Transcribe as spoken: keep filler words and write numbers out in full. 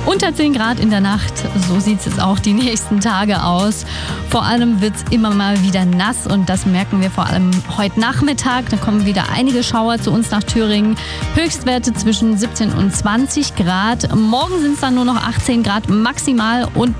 Unter zehn Grad in der Nacht, so sieht es auch die nächsten Tage aus. Vor allem wird es immer mal wieder nass und das merken wir vor allem heute Nachmittag. Da kommen wieder einige Schauer zu uns nach Thüringen. Höchstwerte zwischen siebzehn und zwanzig Grad. Morgen sind es dann nur noch achtzehn Grad maximal und